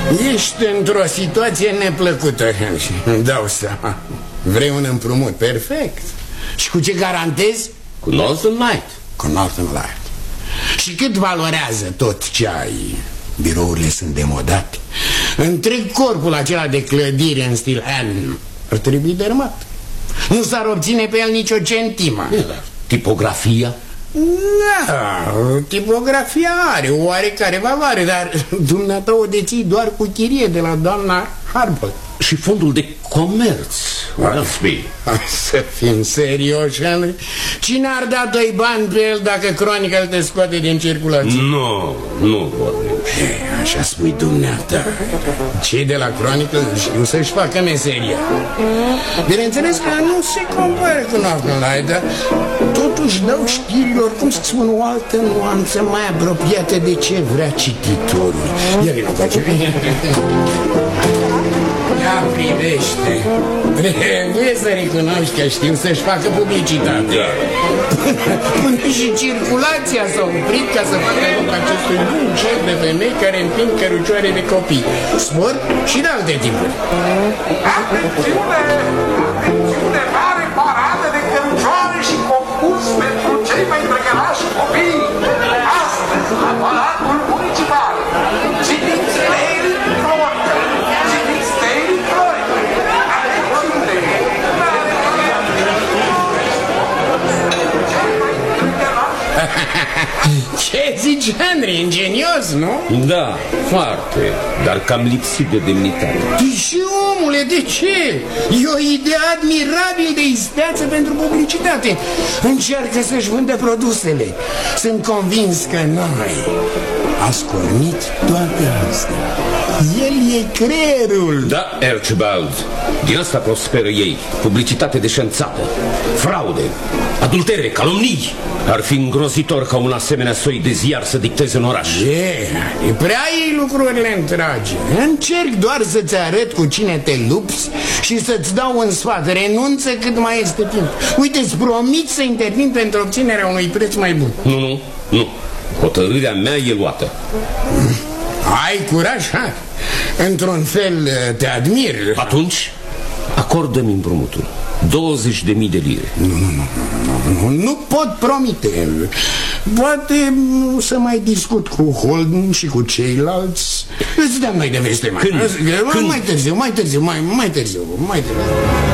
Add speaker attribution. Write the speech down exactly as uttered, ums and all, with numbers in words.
Speaker 1: Ești într-o situație neplăcută, Henry. Îmi dau seama. Vrei un împrumut, perfect. Și cu ce garantezi?
Speaker 2: Cu Northern Light.
Speaker 1: Cu Northern Light. Și cât valorează tot ce ai? Birourile sunt demodate. Întreg corpul acela de clădire în stil Allen ar trebui dărâmat. Nu s-ar obține pe el nicio centimă.
Speaker 2: Tipografia?
Speaker 1: Da, tipografia are o oarecare valoare, dar dumneata o deții doar cu chirie de la doamna Harper.
Speaker 2: Și fondul de comerț, Ransby.
Speaker 1: Să fim serioși, Henry. Cine ar da doi bani pe el dacă Chronicle te scoate din circulație?
Speaker 2: Nu, nu vorbim.
Speaker 1: Așa spui dumneata. Cei de la Chronicle știu să-și facă meseria. Bineînțeles că nu se compară cu Northern Light, dar totuși dau știrilor, cum să spun, o altă nuanță mai apropiată de ce vrea cititorul. Ia vină cu acele. Ia privește. Trebuie să recunoști că știu să-și facă publicitate. Până, până și circulația s-a oprit ca să facă loc acestui bun cer de femei care împing cărucioare de copii, sport și de alte tipuri.
Speaker 3: Atențiune! Atențiune! Mare paradă de cărucioare și concurs pentru cei mai drăgălași copii! Astăzi, la Palatul Municipal! Citiți Daily Chronicle! Citiți Daily Chronicle! Atențiune!
Speaker 1: Ce zici, Henry? Ingenios, nu?
Speaker 2: Da, foarte, dar cam lipsit de demnitate.
Speaker 1: Și omule, de ce? E o idee admirabil de isteață pentru publicitate. Încearcă să-și vândă produsele. Sunt convins că noi a scornit toate astea. El e creierul.
Speaker 2: Da, Archibald, din asta prosperă ei. Publicitate deșanțată, fraude, adultere, calomnii. Ar fi îngrozitor ca un asemenea soi de ziar să dicteze în oraș.
Speaker 1: E, e prea ei lucrurile întrage. Încerc doar să-ți arăt cu cine te lupți și să-ți dau un sfat. Renunță cât mai este timp. Uite, îți promit să intervin pentru obținerea unui preț mai bun.
Speaker 2: Nu, nu, nu. Hotărârea mea e luată.
Speaker 1: Ai curaj, ha? Într-un fel te admir.
Speaker 2: Atunci, acordă-mi împrumutul. douăzeci de mii de lire.
Speaker 1: Nu, nu, nu, nu, nu, nu pot promite. Poate să mai discut cu Holden și cu ceilalți. Îți dăm noi de veste mai.
Speaker 2: Când?
Speaker 1: Când? Mai târziu, mai târziu, mai, mai târziu, mai târziu.